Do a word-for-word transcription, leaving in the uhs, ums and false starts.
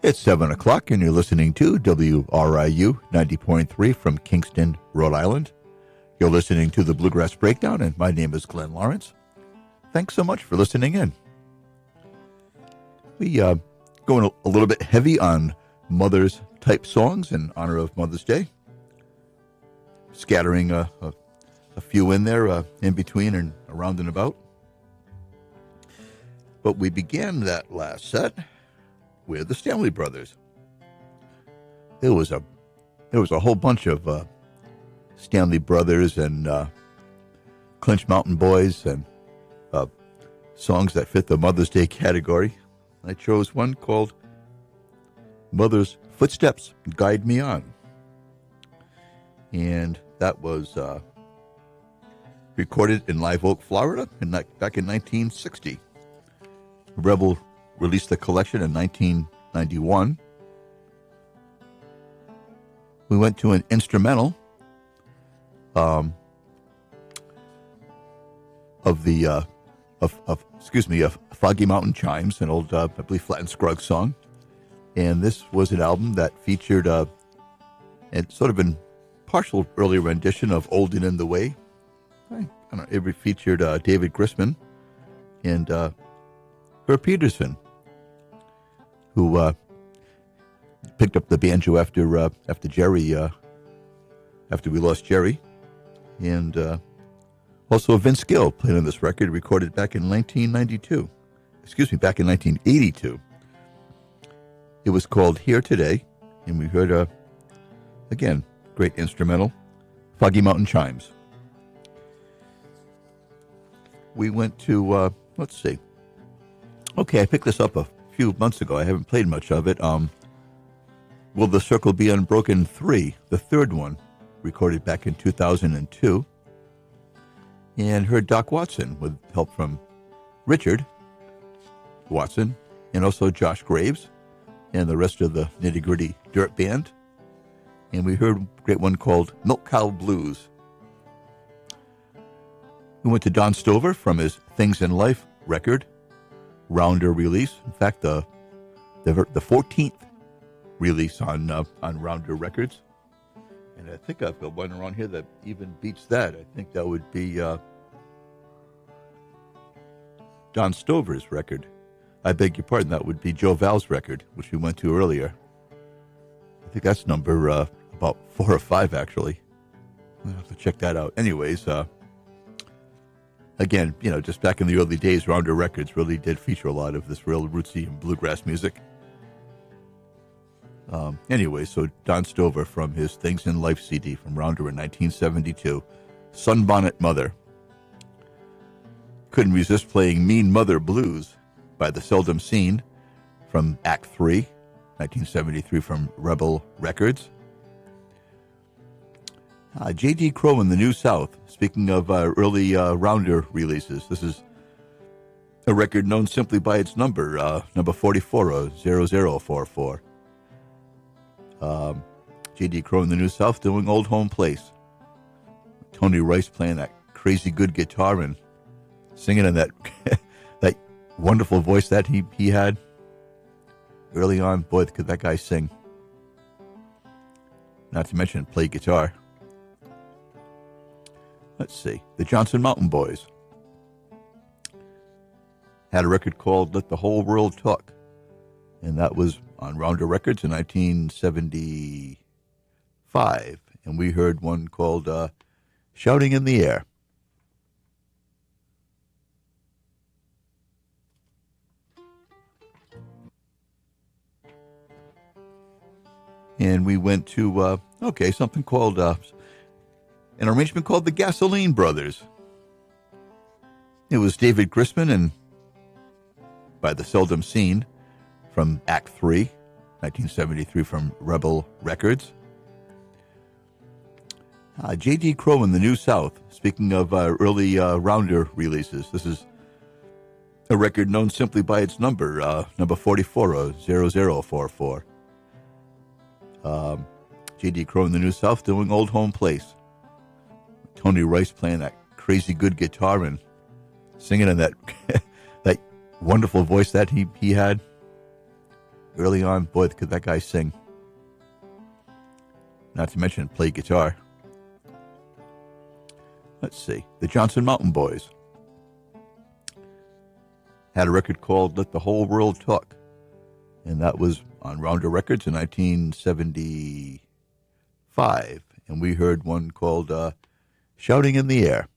It's seven o'clock, and you're listening to W R I U ninety point three from Kingston, Rhode Island. You're listening to the Bluegrass Breakdown, and my name is Glenn Lawrence. Thanks so much for listening in. We uh, going a, a little bit heavy on Mother's type songs in honor of Mother's Day. Scattering a, a, a few in there, uh, in between and around and about. But we began that last set with the Stanley Brothers. There was a there was a whole bunch of uh, Stanley Brothers and uh, Clinch Mountain Boys and uh, songs that fit the Mother's Day category. I chose one called Mother's Footsteps Guide Me On. And that was uh, recorded in Live Oak, Florida, in, back in nineteen sixty. Rebel released the collection in nineteen ninety-one. We went to an instrumental um, of the uh, of, of excuse me of Foggy Mountain Chimes, an old uh, I believe Flat and Scruggs song, and this was an album that featured uh, and sort of an partial early rendition of "Old and in the Way." I, I don't know, it featured uh, David Grisman and uh, Herb Peterson, who uh, picked up the banjo after uh, after Jerry, uh, after we lost Jerry, and uh, also Vince Gill played on this record, recorded back in nineteen ninety-two. Excuse me, back in nineteen eighty-two. It was called "Here Today," and we heard uh, again great instrumental, "Foggy Mountain Chimes." We went to uh, let's see. Okay, I picked this up a few months ago. I haven't played much of it. Um, Will the Circle Be Unbroken three, the third one, recorded back in two thousand two. And heard Doc Watson with help from Richard Watson and also Josh Graves and the rest of the Nitty Gritty Dirt Band. And we heard a great one called Milk Cow Blues. We went to Don Stover from his Things in Life record, Rounder release. In fact, the the, the fourteenth release on uh, on Rounder Records. And I think I've got one around here that even beats that. I think that would be uh, Don Stover's record. I beg your pardon, that would be Joe Val's record, which we went to earlier. I think that's number uh, about four or five, actually. I'll have to check that out. Anyways, uh, again, you know, just back in the early days, Rounder Records really did feature a lot of this real rootsy and bluegrass music. Um, anyway, so Don Stover from his Things in Life C D from Rounder in nineteen seventy-two, Sunbonnet Mother. Couldn't resist playing Mean Mother Blues by the Seldom Seen from Act three, nineteen seventy-three from Rebel Records. Uh, J D. Crowe in the New South, speaking of uh, early uh, Rounder releases, this is a record known simply by its number, uh, number forty-four, or zero zero four four. Um, J D. Crowe in the New South doing Old Home Place. Tony Rice playing that crazy good guitar and singing in that that wonderful voice that he, he had early on. Boy, could that guy sing. Not to mention play guitar. Let's see. The Johnson Mountain Boys had a record called Let the Whole World Talk. And that was on Rounder Records in nineteen seventy-five. And we heard one called uh, Shouting in the Air. And we went to, uh, okay, something called, uh, an arrangement called the Gasoline Brothers. It was David Grisman and by the Seldom Seen from Act three, nineteen seventy-three from Rebel Records. Uh, J D. Crowe in the New South, speaking of uh, early uh, Rounder releases, this is a record known simply by its number, uh, number forty-four, or zero zero four four. Um, J D. Crowe in the New South doing Old Home Place. Tony Rice playing that crazy good guitar and singing in that that wonderful voice that he, he had early on, boy, could that guy sing. Not to mention play guitar. Let's see. The Johnson Mountain Boys had a record called Let the Whole World Talk. And that was on Rounder Records in nineteen seventy-five. And we heard one called uh, Shouting in the Air.